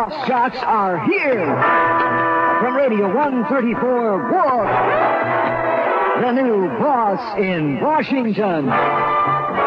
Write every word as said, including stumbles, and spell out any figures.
Boss Shots are here. From Radio one thirty-four, War, the new boss in Washington.